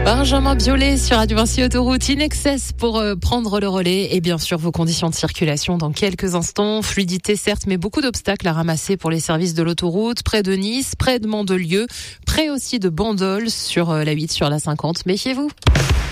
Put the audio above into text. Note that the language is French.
Benjamin Biolay sur Radio Vinci Autoroute in excess pour prendre le relais et bien sûr vos conditions de circulation dans quelques instants. Fluidité certes, mais beaucoup d'obstacles à ramasser pour les services de l'autoroute près de Nice, près de Mandelieu, près aussi de Bandol sur la 8, sur la 50. Méfiez-vous.